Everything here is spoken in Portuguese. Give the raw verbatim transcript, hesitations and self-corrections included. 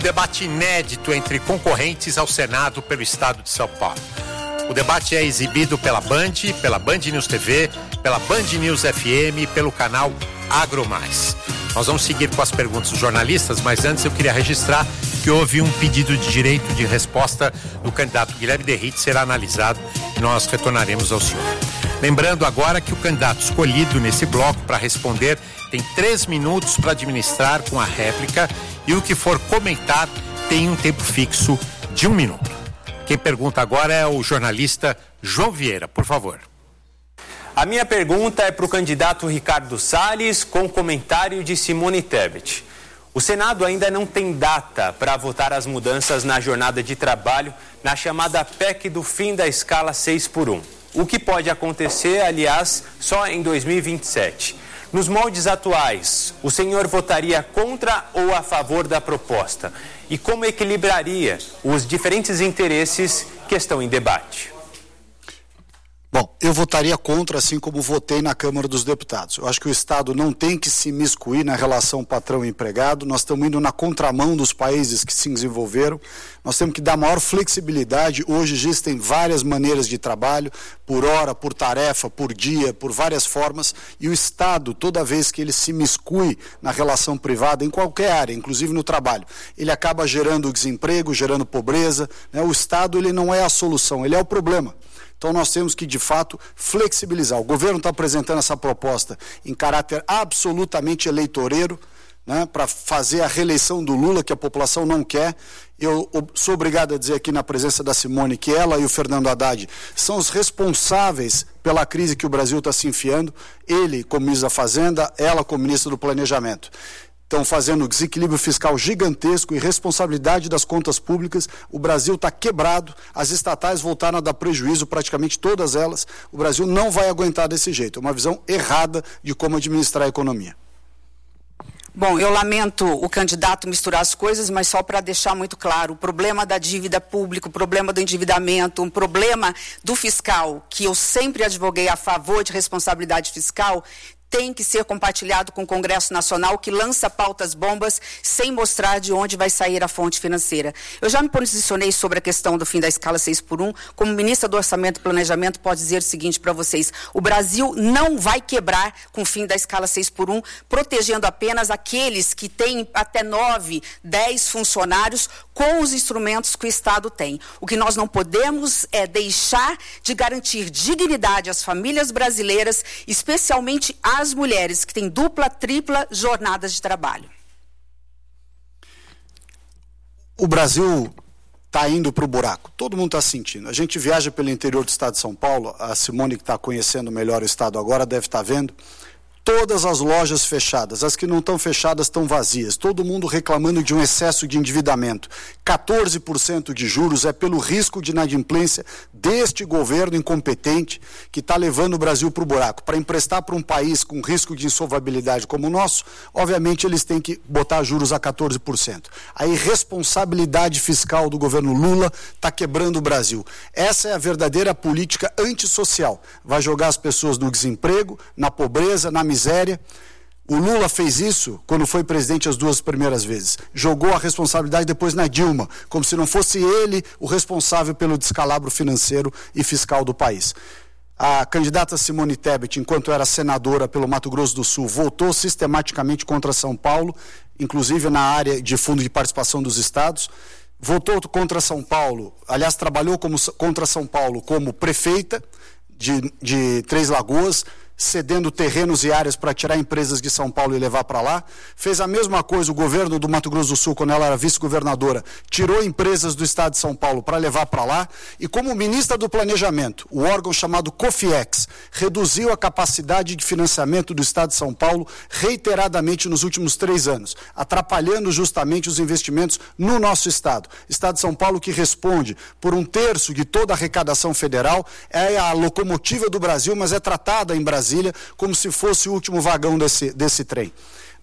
Debate inédito entre concorrentes ao Senado pelo Estado de São Paulo. O debate é exibido pela Band, pela Band News T V, pela Band News F M e pelo canal Agro Mais. Nós vamos seguir com as perguntas dos jornalistas, mas antes eu queria registrar que houve um pedido de direito de resposta do candidato Guilherme Derrite, será analisado e nós retornaremos ao senhor. Lembrando agora que o candidato escolhido nesse bloco para responder tem três minutos para administrar com a réplica e o que for comentar tem um tempo fixo de um minuto. Quem pergunta agora é o jornalista João Vieira, por favor. A minha pergunta é para o candidato Ricardo Salles, com comentário de Simone Tebet. O Senado ainda não tem data para votar as mudanças na jornada de trabalho na chamada P E C do fim da escala seis por um. O que pode acontecer, aliás, só em dois mil e vinte e sete. Nos moldes atuais, o senhor votaria contra ou a favor da proposta? E como equilibraria os diferentes interesses que estão em debate? Bom, eu votaria contra, assim como votei na Câmara dos Deputados. Eu acho que o Estado não tem que se imiscuir na relação patrão-empregado. Nós estamos indo na contramão dos países que se desenvolveram. Nós temos que dar maior flexibilidade. Hoje existem várias maneiras de trabalho, por hora, por tarefa, por dia, por várias formas. E o Estado, toda vez que ele se imiscui na relação privada, em qualquer área, inclusive no trabalho, ele acaba gerando desemprego, gerando pobreza, né? O Estado, ele não é a solução, ele é o problema. Então nós temos que, de fato, flexibilizar. O governo está apresentando essa proposta em caráter absolutamente eleitoreiro, né, para fazer a reeleição do Lula, que a população não quer. Eu sou obrigado a dizer aqui na presença da Simone que ela e o Fernando Haddad são os responsáveis pela crise que o Brasil está se enfiando. Ele como ministro da Fazenda, ela como ministra do Planejamento. Estão fazendo desequilíbrio fiscal gigantesco e responsabilidade das contas públicas. O Brasil está quebrado, as estatais voltaram a dar prejuízo, praticamente todas elas. O Brasil não vai aguentar desse jeito. É uma visão errada de como administrar a economia. Bom, eu lamento o candidato misturar as coisas, mas só para deixar muito claro, o problema da dívida pública, o problema do endividamento, o problema do fiscal, que eu sempre advoguei a favor de responsabilidade fiscal, tem que ser compartilhado com o Congresso Nacional, que lança pautas bombas sem mostrar de onde vai sair a fonte financeira. Eu já me posicionei sobre a questão do fim da escala seis por um. Como ministra do Orçamento e Planejamento, pode dizer o seguinte para vocês: o Brasil não vai quebrar com o fim da escala seis por um, protegendo apenas aqueles que têm até nove, dez funcionários com os instrumentos que o Estado tem. O que nós não podemos é deixar de garantir dignidade às famílias brasileiras, especialmente às as mulheres que têm dupla, tripla jornadas de trabalho. O Brasil está indo para o buraco. Todo mundo está sentindo. A gente viaja pelo interior do estado de São Paulo. A Simone, que está conhecendo melhor o estado agora, deve estar vendo. Todas as lojas fechadas, as que não estão fechadas estão vazias, todo mundo reclamando de um excesso de endividamento. quatorze por cento de juros é pelo risco de inadimplência deste governo incompetente que está levando o Brasil para o buraco. Para emprestar para um país com risco de insolvabilidade como o nosso, obviamente eles têm que botar juros a quatorze por cento. A irresponsabilidade fiscal do governo Lula está quebrando o Brasil. Essa é a verdadeira política antissocial. Vai jogar as pessoas no desemprego, na pobreza, na miséria. O Lula fez isso quando foi presidente as duas primeiras vezes. Jogou a responsabilidade depois na Dilma, como se não fosse ele o responsável pelo descalabro financeiro e fiscal do país. A candidata Simone Tebet, enquanto era senadora pelo Mato Grosso do Sul, votou sistematicamente contra São Paulo, inclusive na área de fundo de participação dos estados. Votou contra São Paulo, aliás, trabalhou como, contra São Paulo como prefeita de, de Três Lagoas, cedendo terrenos e áreas para tirar empresas de São Paulo e levar para lá. Fez a mesma coisa o governo do Mato Grosso do Sul, quando ela era vice-governadora, tirou empresas do estado de São Paulo para levar para lá. E como ministra do Planejamento, o órgão chamado COFIEX reduziu a capacidade de financiamento do estado de São Paulo reiteradamente nos últimos três anos, atrapalhando justamente os investimentos no nosso estado. Estado de São Paulo, que responde por um terço de toda a arrecadação federal, é a locomotiva do Brasil, mas é tratada em Brasília como se fosse o último vagão desse, desse trem.